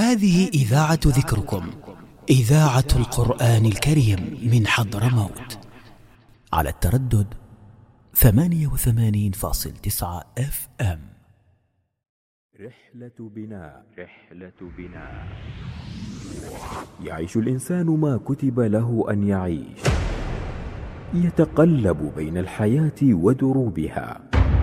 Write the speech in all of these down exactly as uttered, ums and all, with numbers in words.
هذه إذاعة ذكركم، إذاعة القرآن الكريم من حضرموت، على التردد ثمانية وثمانين فاصل تسعة اف ام. رحلة بناء. رحلة بناء. يعيش الإنسان ما كتب له أن يعيش، يتقلب بين الحياة ودروبها،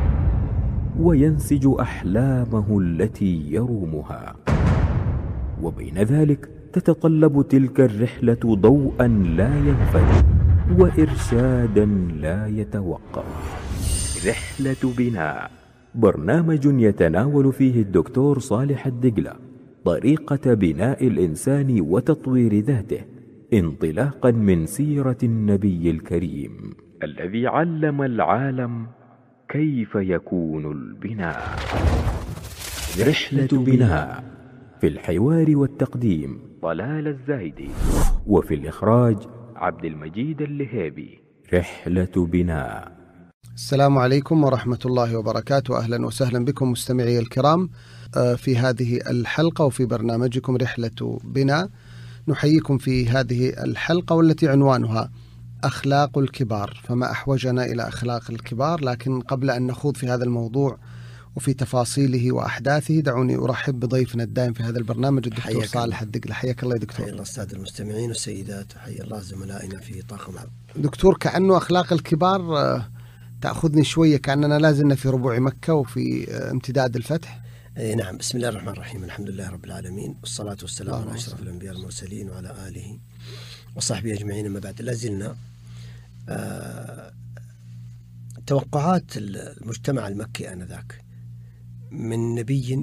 وينسج أحلامه التي يرومها، وبين ذلك تتطلب تلك الرحلة ضوءا لا ينفد وإرشادا لا يتوقف. رحلة بناء، برنامج يتناول فيه الدكتور صالح الدقلة طريقة بناء الإنسان وتطوير ذاته، انطلاقا من سيرة النبي الكريم الذي علم العالم كيف يكون البناء. رحلة بناء، في الحوار والتقديم طلال الزايدي، وفي الإخراج عبد المجيد اللهيبي. رحلة بناء. السلام عليكم ورحمة الله وبركاته، أهلا وسهلا بكم مستمعي الكرام في هذه الحلقة وفي برنامجكم رحلة بناء. نحييكم في هذه الحلقة والتي عنوانها أخلاق الكبار، فما أحوجنا إلى أخلاق الكبار. لكن قبل أن نخوض في هذا الموضوع وفي تفاصيله وأحداثه، دعوني أرحب بضيفنا الدائم في هذا البرنامج الدكتور صالح الدقلة. حياك الله يا دكتور. حيا الله السادة المستمعين والسيدات، حيا الله زملائنا في طاقم العمل. دكتور، كأنه أخلاق الكبار تأخذني شوية، كأننا لازلنا في ربوع مكة وفي امتداد الفتح. أي نعم. بسم الله الرحمن الرحيم، الحمد لله رب العالمين، والصلاة والسلام على أشرف الأنبياء والمرسلين وعلى آله وصحبه أجمعين. أما بعد، لازلنا آه توقعات المجتمع المكي آنذاك من نبي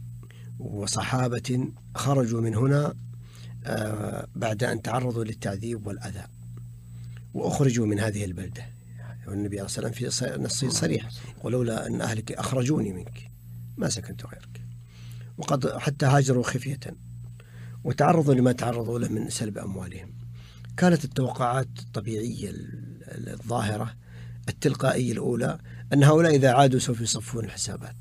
وصحابة خرجوا من هنا آه بعد أن تعرضوا للتعذيب والأذى وأخرجوا من هذه البلدة. والنبي عليه الصلاة والسلام في نص صريح: ولولا أن أهلك أخرجوني منك ما سكنت غيرك. وقد حتى هاجروا خفية وتعرضوا لما تعرضوا له من سلب أموالهم. كانت التوقعات الطبيعية الظاهرة التلقائية الأولى أن هؤلاء إذا عادوا سوف يصفون الحسابات.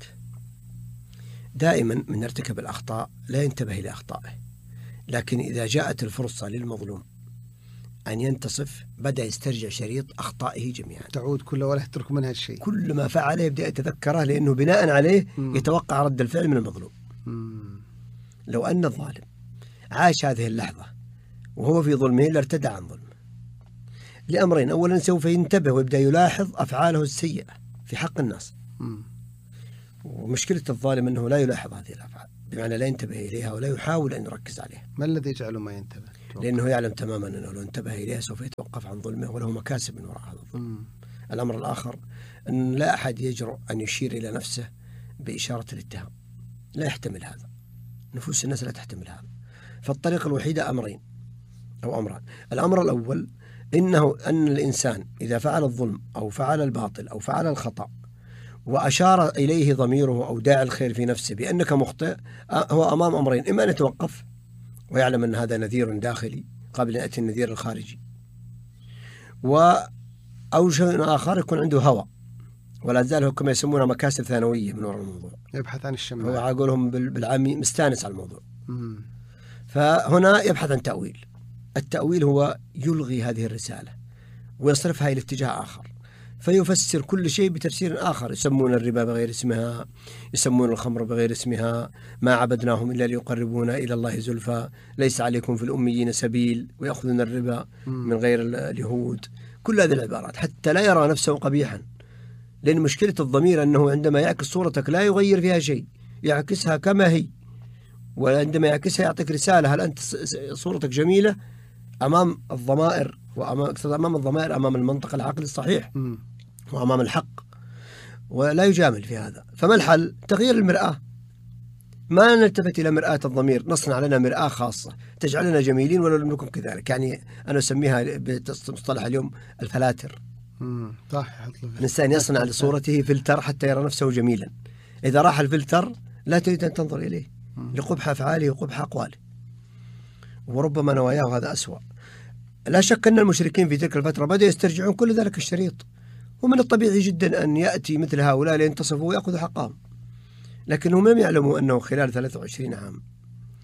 دائما من ارتكب الأخطاء لا ينتبه إلى أخطائه، لكن إذا جاءت الفرصة للمظلوم أن ينتصف بدأ يسترجع شريط أخطائه جميعا، تعود كل ولا يترك منها الشيء. كل ما فعله يبدأ يتذكره، لأنه بناء عليه م. يتوقع رد الفعل من المظلوم. م. لو أن الظالم عاش هذه اللحظة وهو في ظلمه لارتدع عن ظلمه لأمرين: أولا سوف ينتبه ويبدأ يلاحظ أفعاله السيئة في حق الناس. م. ومشكلة الظالم أنه لا يلاحظ هذه الأفعال، بمعنى لا ينتبه إليها ولا يحاول أن يركز عليها. ما الذي يجعله ما ينتبه؟ لأنه يعلم تماما أنه لو انتبه إليها سوف يتوقف عن ظلمه وله مكاسب من وراء هذا الظلم. الأمر الآخر أن لا أحد يجرؤ أن يشير إلى نفسه بإشارة الاتهام، لا يحتمل هذا، نفوس الناس لا تحتمل هذا. فالطريقة الوحيدة أمرين أو أمران: الأمر الأول إنه أن الإنسان إذا فعل الظلم أو فعل الباطل أو فعل الخطأ وأشار إليه ضميره أو داعي الخير في نفسه بأنك مخطئ، هو أمام أمرين: إما أن يتوقف ويعلم أن هذا نذير داخلي قبل أن يأتي النذير الخارجي، و أو شيء آخر يكون عنده هوى ولا زال كما يسمونها مكاسب ثانوية من وراء الموضوع، يبحث عن الشمال، هو أقولهم بالعامي مستانس على الموضوع. مم. فهنا يبحث عن تأويل. التأويل هو يلغي هذه الرسالة ويصرفها إلى اتجاه آخر، فيفسر كل شيء بتفسير آخر. يسمون الربا بغير اسمها، يسمون الخمر بغير اسمها، ما عبدناهم إلا ليقربونا إلى الله زلفى، ليس عليكم في الأميين سبيل، ويأخذون الربا من غير اليهود. كل هذه العبارات حتى لا يرى نفسه قبيحا، لأن مشكلة الضمير أنه عندما يعكس صورتك لا يغير فيها شيء، يعكسها كما هي، وعندما يعكسها يعطيك رسالة: هل أنت صورتك جميلة أمام الضمائر، وأمام أمام الضمائر أمام المنطق العقلي الصحيح م. وأمام الحق، ولا يجامل في هذا. فما الحل؟ تغيير المرآة. ما نلتفت إلى مرآة الضمير، نصنع لنا مرآة خاصة تجعلنا جميلين ولو لم نكن كذلك. يعني أنا أسميها بمصطلح اليوم الفلاتر. صح. الإنسان يصنع لصورته فلتر حتى يرى نفسه جميلا. إذا راح الفلتر لا تريد أن تنظر إليه لقبح أفعاله وقبح أقواله، وربما نواياه هذا أسوأ. لا شك أن المشركين في تلك الفترة بدأوا يسترجعون كل ذلك الشريط، ومن الطبيعي جدا أن يأتي مثل هؤلاء لينتصفوا ويأخذوا حقهم، لكنهم لم يعلموا أنه خلال ثلاثة وعشرين عام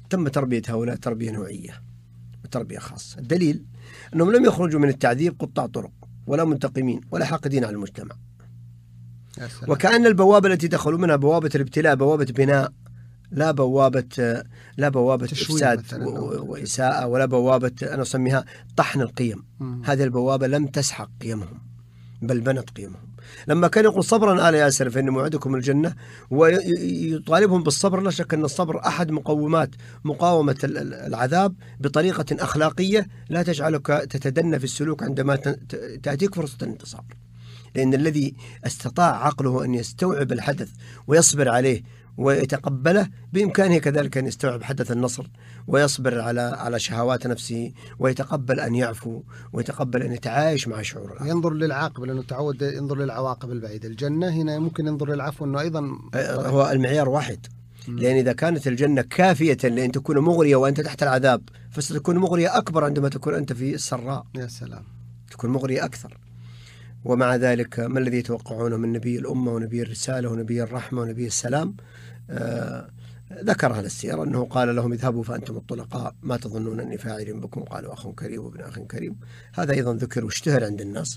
تم تربية هؤلاء تربية نوعية وتربية خاصة. الدليل أنهم لم يخرجوا من التعذيب قطاع طرق ولا منتقمين ولا حاقدين على المجتمع، وكأن البوابة التي دخلوا منها بوابة الابتلاء، بوابة بناء، لا بوابة لا بوابة إفساد وإساءة، ولا بوابة أنا أسميها طحن القيم. مم. هذه البوابة لم تسحق قيمهم بل بنت قيمهم. لما كان يقول صبرا آل ياسر فإن موعدكم الجنة ويطالبهم بالصبر، لا شك أن الصبر أحد مقومات مقاومة العذاب بطريقة أخلاقية لا تجعلك تتدنى في السلوك عندما تأتيك فرصة الانتصار، لأن الذي استطاع عقله أن يستوعب الحدث ويصبر عليه ويتقبله بإمكانه كذلك أن يستوعب حدث النصر ويصبر على على شهوات نفسه، ويتقبل أن يعفو، ويتقبل أن يتعايش مع شعور الآخر. ينظر للعاقبة لأنه تعود ينظر للعواقب البعيدة. الجنة هنا ممكن ينظر للعفو أنه أيضا هو المعيار واحد. م. لأن إذا كانت الجنة كافية لأن تكون مغرية وأنت تحت العذاب، فستكون مغرية أكبر عندما تكون أنت في السراء. يا سلام، تكون مغرية أكثر. ومع ذلك ما الذي يتوقعونه من نبي الأمة ونبي الرسالة ونبي الرحمة ونبي السلام؟ آه ذكرها للسيرة أنه قال لهم اذهبوا فأنتم الطلقاء ما تظنون أني فاعل بكم، قالوا أخ كريم وابن أخ كريم. هذا أيضا ذكر واشتهر عند الناس،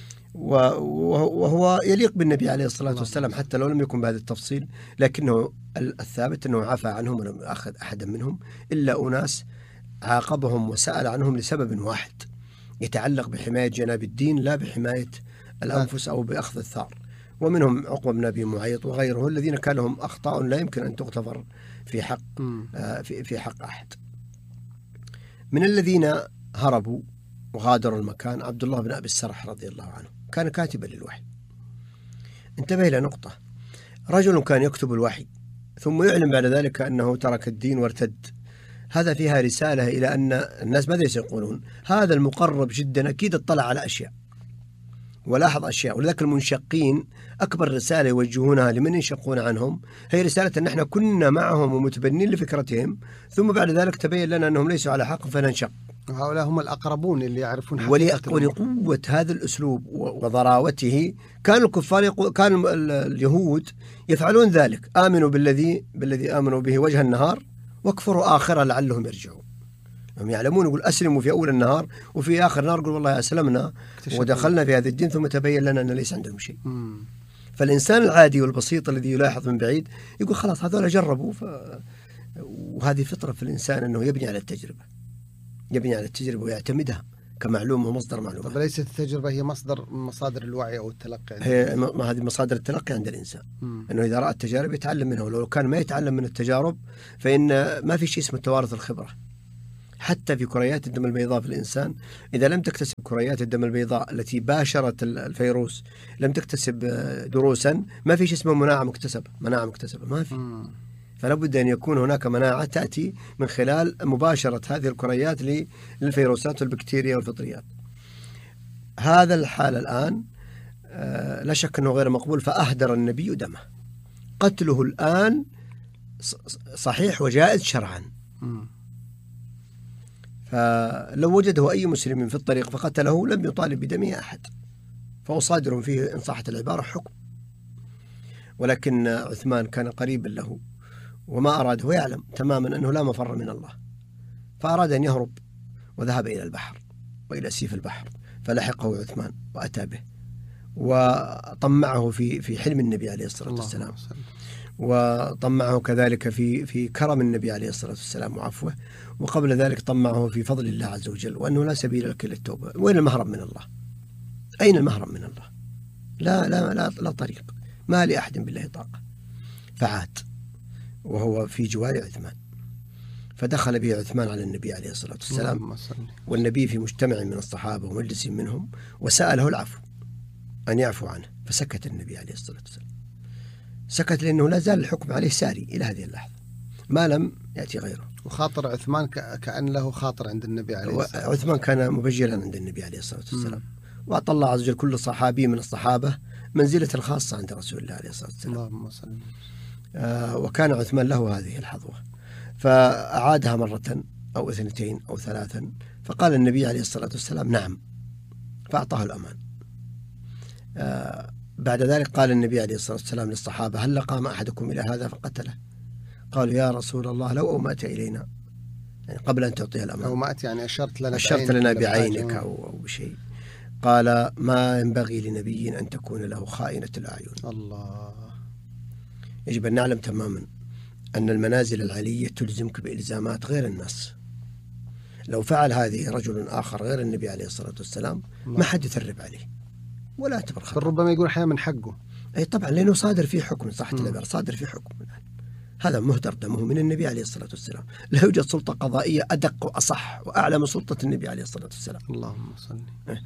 وهو يليق بالنبي عليه الصلاة والسلام حتى لو لم يكن بهذا التفصيل، لكنه الثابت أنه عفى عنهم ولم يأخذ أحدا منهم إلا أناس عاقبهم وسأل عنهم لسبب واحد يتعلق بحماية جناب الدين لا بحماية الأنفس أو بأخذ الثار. ومنهم عقبة بن أبي معيط وغيره الذين كان لهم أخطاء لا يمكن أن تغتفر في حق آه في في حق أحد. من الذين هربوا وغادروا المكان عبد الله بن أبي السرح رضي الله عنه، كان كاتبا للوحي. انتبه إلى نقطة، رجل كان يكتب الوحي ثم يعلن بعد ذلك أنه ترك الدين وارتد. هذا فيها رسالة إلى أن الناس ماذا يقولون؟ هذا المقرب جدا أكيد اطلع على أشياء ولاحظ أشياء. ولذلك المنشقين أكبر رسالة يوجهونها لمن ينشقون عنهم هي رسالة أن احنا كنا معهم ومتبنين لفكرتهم، ثم بعد ذلك تبين لنا أنهم ليسوا على حق فننشق. وهؤلاء هم الأقربون اللي يعرفون حقيقة. ولقوة هذا الأسلوب وضراوته كان الكفار يقول كان اليهود يفعلون ذلك، آمنوا بالذي بالذي آمنوا به وجه النهار واكفروا آخره لعلهم يرجعون. هم يعلمون، يقول أسلموا في أول النهار وفي آخر النهار يقول والله أسلمنا ودخلنا في هذا الدين ثم تبين لنا أن ليس عندهم شيء. مم. فالإنسان العادي والبسيط الذي يلاحظ من بعيد يقول خلاص هذول جربوا ف... وهذه فطرة في الإنسان أنه يبني على التجربة، يبني على التجربة ويعتمدها كمعلومة ومصدر معلومات. طب ليست التجربة هي مصدر مصادر الوعي أو التلقي؟ هي ما هذه مصادر التلقي عند الإنسان. مم. أنه إذا رأى التجارب يتعلم منها، ولو كان ما يتعلم من التجارب فإن ما في شيء اسمه توارث الخبرة. حتى في كريات الدم البيضاء في الإنسان إذا لم تكتسب كريات الدم البيضاء التي باشرت الفيروس لم تكتسب دروسا، ما في شيء اسمه مناعة مكتسبة. مناعة مكتسبة ما في. مم. فلا بد أن يكون هناك مناعة تأتي من خلال مباشرة هذه الكريات للفيروسات والبكتيريا والفطريات. هذا الحال الآن لا شك أنه غير مقبول، فأهدر النبي دمه. قتله الآن صحيح وجائز شرعا. فلو وجده أي مسلم في الطريق فقتله لم يطالب بدمه أحد، فهو صادر فيه إن صحت العبارة حكم. ولكن عثمان كان قريبا له وما أراد، ويعلم تماما أنه لا مفر من الله، فأراد أن يهرب وذهب إلى البحر وإلى سيف البحر، فلحقه عثمان وأتى به وطمعه في في حلم النبي عليه الصلاة والسلام، وطمعه كذلك في في كرم النبي عليه الصلاة والسلام وعفوه، وقبل ذلك طمعه في فضل الله عز وجل وأنه لا سبيل لك إلا التوبة. وين المهرب من الله؟ أين المهرب من الله؟ لا لا لا, لا طريق، ما لأحد بالله طاقة. فعاد وهو في جوار عثمان، فدخل به عثمان على النبي عليه الصلاة والسلام والنبي في مجتمع من الصحابة ومجلس منهم، وسأله العفو أن يعفو عنه، فسكت النبي عليه الصلاة والسلام. سكت لأنه لا زال الحكم عليه ساري إلى هذه اللحظة ما لم يأتي غيره. وخاطر عثمان كأن له خاطر عند النبي عليه الصلاة والسلام. عثمان كان مبجلا عند النبي عليه الصلاة والسلام، وأعطى الله عز وجل كل صحابي من الصحابة منزلة الخاصة عند رسول الله عليه الصلاة والسلام. اللهم صل. آه وكان عثمان له هذه الحظوة، فأعادها مرة أو اثنتين أو ثلاثا، فقال النبي عليه الصلاة والسلام نعم، فأعطاه الأمان. آه بعد ذلك قال النبي عليه الصلاة والسلام للصحابة هل قام أحدكم إلى هذا فقتله؟ قالوا يا رسول الله لو أومأت إلينا، يعني قبل أن تعطيها الأمانة. أومأت يعني أشرت لنا أشرت لنا بعينك أو, أو بشيء. قال ما ينبغي لنبي أن تكون له خائنة الأعين. الله. يجب أن نعلم تماما أن المنازل العلية تلزمك بإلزامات غير الناس. لو فعل هذه رجل آخر غير النبي عليه الصلاة والسلام ما حد يثرب عليه ولا اعتبر خطأ. ربما يقول أحيانا من حقه. أي طبعا، لأنه صادر فيه حكم، صح العبارة، صادر فيه حكم. هذا مهدر دمه من النبي عليه الصلاة والسلام. لا يوجد سلطة قضائية أدق وأصح وأعلى من سلطة النبي عليه الصلاة والسلام. اللهم صل.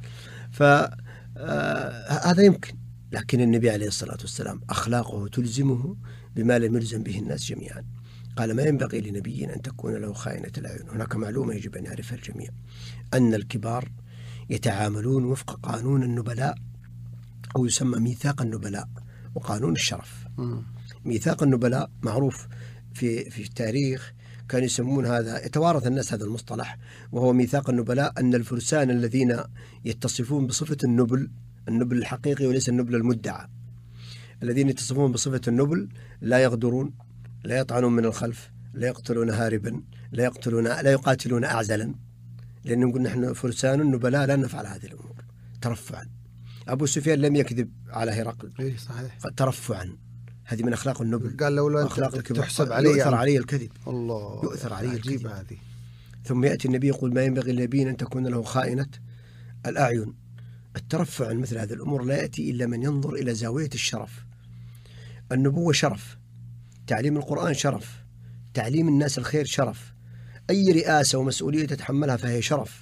فهذا يمكن، لكن النبي عليه الصلاة والسلام أخلاقه تلزمه بما لم يلزم به الناس جميعا. قال ما ينبغي لنبي أن تكون له خائنة الأعين. هناك معلومة يجب أن يعرفها الجميع، أن الكبار يتعاملون وفق قانون النبلاء، أو يسمى ميثاق النبلاء وقانون الشرف. م. ميثاق النبلاء معروف في في التاريخ، كانوا يسمون هذا، يتوارث الناس هذا المصطلح، وهو ميثاق النبلاء، أن الفرسان الذين يتصفون بصفة النبل، النبل الحقيقي وليس النبل المدعى، الذين يتصفون بصفة النبل لا يغدرون، لا يطعنون من الخلف، لا يقتلون هاربا، لا يقتلون لا يقاتلون أعزلا، لأن نقول نحن فرسان النبلاء لا نفعل هذه الأمور ترفعا. أبو سفيان لم يكذب على هرقل. إيه صحيح. ترفعا، هذه من أخلاق النبل. قال لولا أخلاق الكبار تحسب علي يؤثر علي الكذب. الله، يؤثر علي الكذب. هذه. ثم يأتي النبي يقول ما ينبغي للنبي أن تكون له خائنة الأعين. الترفع مثل هذه الأمور لا يأتي إلا من ينظر إلى زاوية الشرف. النبوة شرف، تعليم القرآن شرف، تعليم الناس الخير شرف، أي رئاسة ومسؤولية تتحملها فهي شرف.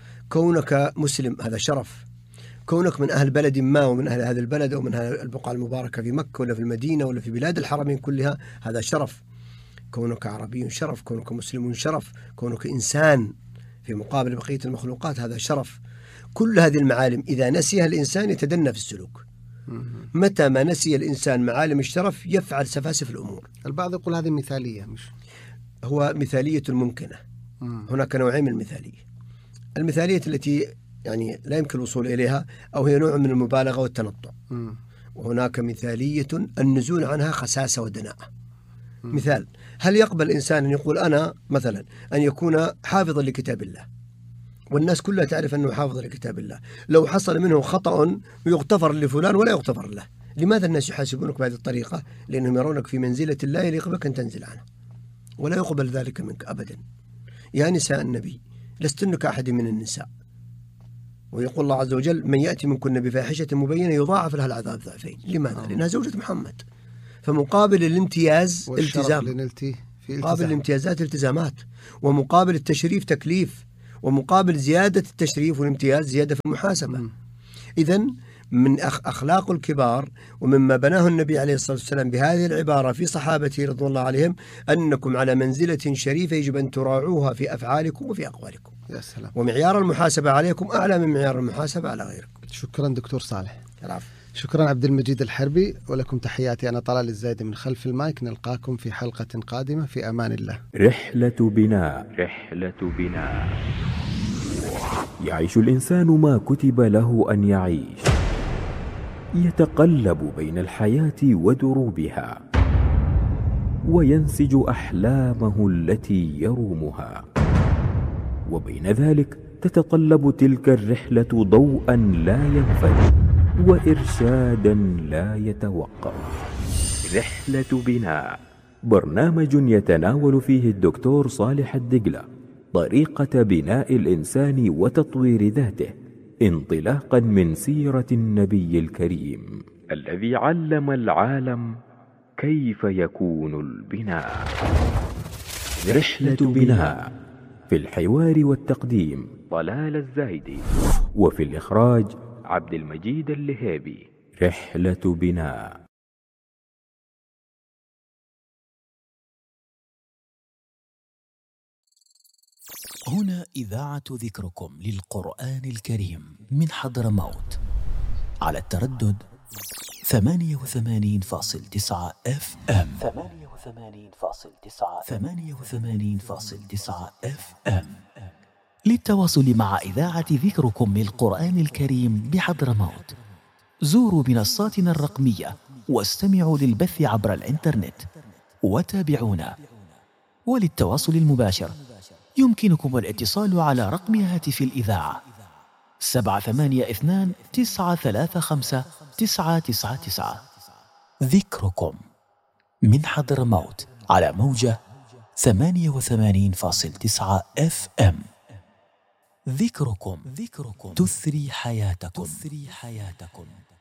كونك مسلم هذا شرف، كونك من أهل بلد ما ومن أهل هذا البلد أو من أهل البقعة المباركة في مكة ولا في المدينة ولا في بلاد الحرمين كلها هذا شرف. كونك عربي شرف، كونك مسلم شرف، كونك إنسان في مقابل بقية المخلوقات هذا شرف. كل هذه المعالم إذا نسيها الإنسان يتدنى في السلوك. متى ما نسي الإنسان معالم الشرف يفعل سفاسف الأمور. البعض يقول هذه مثالية، مش هو مثالية ممكنة. هناك نوعين من المثالية. المثالية التي يعني لا يمكن الوصول إليها أو هي نوع من المبالغة والتنطع، وهناك مثالية النزول عنها خساسة ودناءة. مثال، هل يقبل الإنسان أن يقول أنا مثلا أن يكون حافظا لكتاب الله والناس كلها تعرف أنه حافظ لكتاب الله، لو حصل منه خطأ يغتفر لفلان ولا يغتفر له؟ لماذا الناس يحاسبونك بهذه الطريقة؟ لأنهم يرونك في منزلة لا يليق بك أن تنزل عنها، ولا يقبل ذلك منك أبدا. يا نساء النبي لستن كأحد من النساء، ويقول الله عز وجل من يأتي منكن بفاحشة مبينة يضاعف لها العذاب ضعفين. لماذا؟ لأنها زوجة محمد. فمقابل الامتياز التزام، مقابل الامتيازات التزامات، ومقابل التشريف تكليف، ومقابل زيادة التشريف والامتياز زيادة في المحاسبة. إذن من أخلاق الكبار ومما بناه النبي عليه الصلاة والسلام بهذه العبارة في صحابته رضوان الله عليهم أنكم على منزلة شريفة يجب أن تراعوها في أفعالكم وفي أقوالكم. يا سلام. ومعيار المحاسبة عليكم أعلى من معيار المحاسبة على غيركم. شكرا دكتور صالح. العفو. شكرا عبد المجيد الحربي، ولكم تحياتي. أنا طلال الزايدي من خلف المايك. نلقاكم في حلقة قادمة في أمان الله. رحلة بناء. رحلة بناء. يعيش الإنسان ما كتب له أن يعيش، يتقلب بين الحياة ودروبها، وينسج أحلامه التي يرومها، وبين ذلك تتطلب تلك الرحلة ضوءا لا ينفد وإرشادا لا يتوقف. رحلة بناء، برنامج يتناول فيه الدكتور صالح الدقلة طريقة بناء الإنسان وتطوير ذاته انطلاقا من سيرة النبي الكريم الذي علم العالم كيف يكون البناء. رحلة بناء، في الحوار والتقديم طلال الزايدي، وفي الإخراج عبد المجيد اللهيبي. رحلة بناء. هنا إذاعة ذكركم للقرآن الكريم من حضرموت على التردد ثمانية وثمانين فاصل تسعة اف ام. ثمانية وثمانين فاصل تسعة ثمانية وثمانين فاصل تسعة اف ام. للتواصل مع إذاعة ذكركم للقرآن الكريم بحضرموت زوروا منصاتنا الرقمية واستمعوا للبث عبر الإنترنت وتابعونا وللتواصل المباشر يمكنكم الاتصال على رقم هاتف الإذاعة سبعة ثمانية اثنان تسعة ثلاثة خمسة تسعة تسعة تسعة. ذكركم من حضرموت على موجة ثمانية وثمانين فاصلة تسعة اف ام. ذكركم ذكركم تثري حياتكم تثري حياتكم.